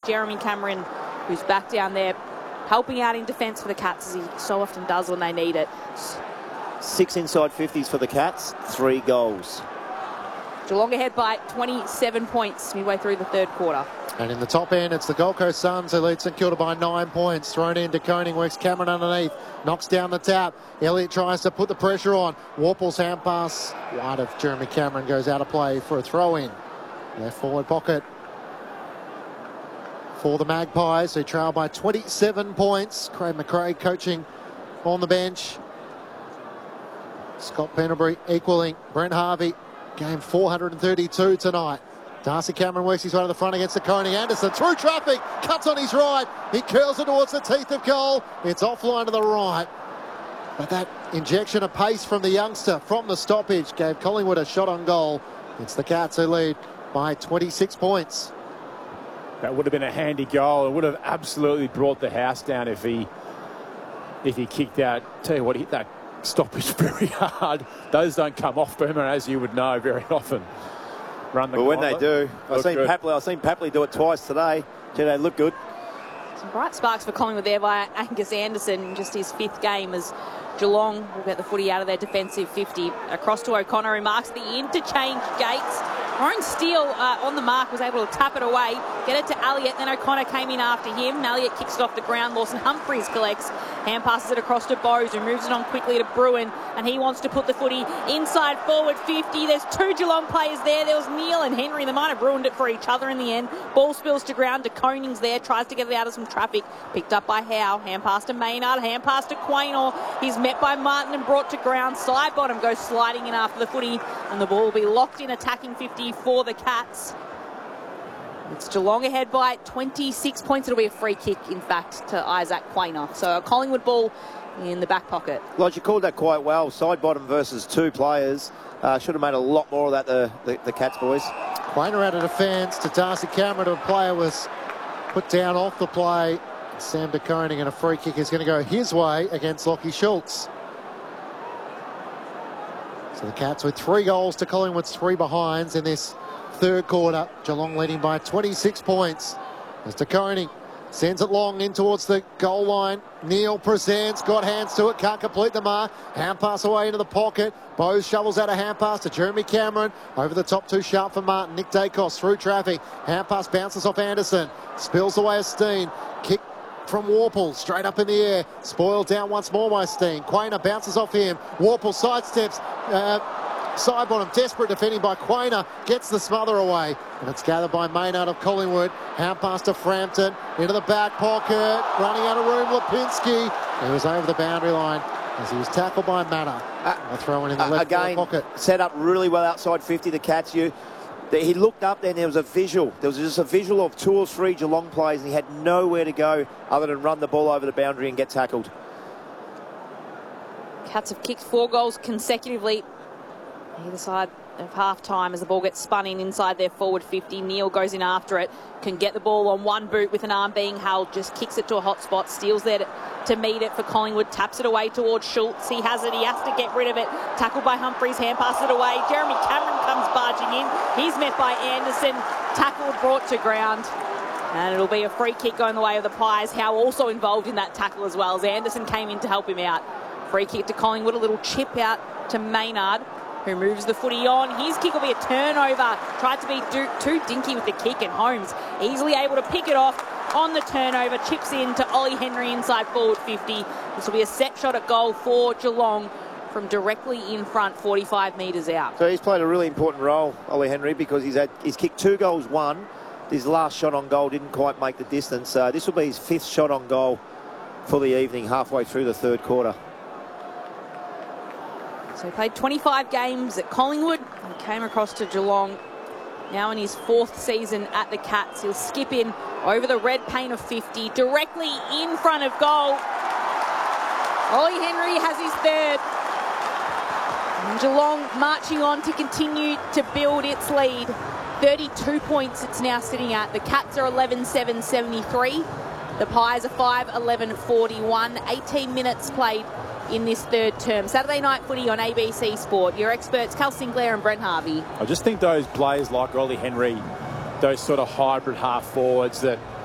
Jeremy Cameron, who's back down there, helping out in defence for the Cats, as he so often does when they need it. 6 inside 50s for the Cats, 3 goals. Geelong ahead by 27 points midway through the third quarter. And in the top end, it's the Gold Coast Suns who lead St Kilda by 9 points. Thrown in to Koning, works Cameron underneath, knocks down the tap. Elliott tries to put the pressure on. Warple's hand pass wide of Jeremy Cameron goes out of play for a throw-in. Left forward pocket for the Magpies, who trail by 27 points. Craig McRae coaching on the bench. Scott Pendlebury equaling Brent Harvey. Game 432 tonight. Darcy Cameron works his way to the front against the Koning. Anderson through traffic, cuts on his right. He curls it towards the teeth of goal. It's offline to the right. But that injection of pace from the youngster from the stoppage gave Collingwood a shot on goal. It's the Cats who lead by 26 points. That would have been a handy goal. It would have absolutely brought the house down if he kicked out. Tell you what, he hit that stoppage very hard. Those don't come off Boomer, as you would know, very often. Run the when they do, I've seen Papley do it twice today. Gee, they look good. Some bright sparks for Collingwood there by Angus Anderson, just his 5th game as Geelong will get the footy out of their defensive 50. Across to O'Connor, who marks the interchange gates. Warren Steele on the mark was able to tap it away, get it to Elliott, then O'Connor came in after him. Elliott kicks it off the ground. Lawson Humphries collects, hand passes it across to Bowes, who moves it on quickly to Bruin, and he wants to put the footy inside forward 50. There's 2 Geelong players there. There was Neil and Henry. They might have ruined it for each other in the end. Ball spills to ground. De Koning's there, tries to get it out of some traffic. Picked up by Howe. Hand pass to Maynard. Hand pass to Quaynor. He's met by Martin and brought to ground. Side bottom goes sliding in after the footy, and the ball will be locked in attacking 50 for the Cats. It's Geelong ahead by 26 points. It'll be a free kick, in fact, to Isaac Quaynor. So a Collingwood ball in the back pocket. Lodge, you called that quite well. Side bottom versus 2 players. Should have made a lot more of that, the Cats boys. Quaynor out of defence to Darcy Cameron. A player was put down off the play. Sam De Koning, and a free kick is going to go his way against Lockie Schultz. So the Cats with 3 goals to Collingwood's 3 behinds in this third quarter. Geelong leading by 26 points. As De Koning sends it long in towards the goal line. Neil presents, got hands to it, can't complete the mark. Hand pass away into the pocket. Bowes shovels out a hand pass to Jeremy Cameron. Over the top, too sharp for Martin. Nick Dacos through traffic. Hand pass bounces off Anderson. Spills away as Steen. Kick from Warple, straight up in the air. Spoiled down once more by Steen. Quaynor bounces off him. Warple sidesteps. Side bottom, desperate defending by Quaynor, gets the smother away, and it's gathered by Maynard of Collingwood. Hand pass to Frampton, into the back pocket, running out of room, Lipinski. He was over the boundary line as he was tackled by Manor. Throwing in the left pocket. Set up really well outside 50 to catch you. He looked up there and there was a visual. There was just a visual of 2 or 3 Geelong players, and he had nowhere to go other than run the ball over the boundary and get tackled. Cats have kicked 4 goals consecutively either side of half-time as the ball gets spun in inside their forward 50. Neil goes in after it, can get the ball on one boot with an arm being held, just kicks it to a hot spot, Steele's there to meet it for Collingwood, taps it away towards Schultz. He has it, he has to get rid of it. Tackled by Humphries, hand passes it away. Jeremy Cameron comes barging in. He's met by Anderson, tackled, brought to ground. And it'll be a free kick going the way of the Pies. Howe also involved in that tackle as well as Anderson came in to help him out. Free kick to Collingwood, a little chip out to Maynard, who moves the footy on. His kick will be a turnover. Tried to be too dinky with the kick, and Holmes easily able to pick it off on the turnover. Chips in to Ollie Henry inside forward 50. This will be a set shot at goal for Geelong from directly in front, 45 metres out. So he's played a really important role, Ollie Henry, because he's kicked 2 goals, 1. His last shot on goal didn't quite make the distance. This will be his 5th shot on goal for the evening, halfway through the third quarter. So he played 25 games at Collingwood and came across to Geelong. Now in his 4th season at the Cats, he'll skip in over the red paint of 50, directly in front of goal. Ollie Henry has his 3rd. And Geelong marching on to continue to build its lead. 32 points it's now sitting at. The Cats are 11-7-73. The Pies are 5-11-41. 18 minutes played in this third term. Saturday night footy on ABC Sport. Your experts, Cal Sinclair and Brent Harvey. I just think those players like Ollie Henry, those sort of hybrid half forwards that